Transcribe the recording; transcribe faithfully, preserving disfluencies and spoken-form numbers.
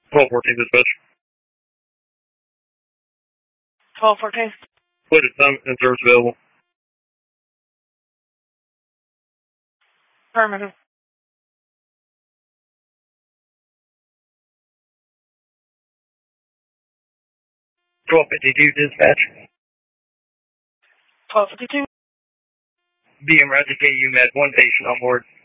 twelve fourteen dispatch. twelve fourteen. Wait, time and service available. Affirmative. twelve fifty-two dispatch. twelve fifty-two. B M Roger K, you met one patient on board.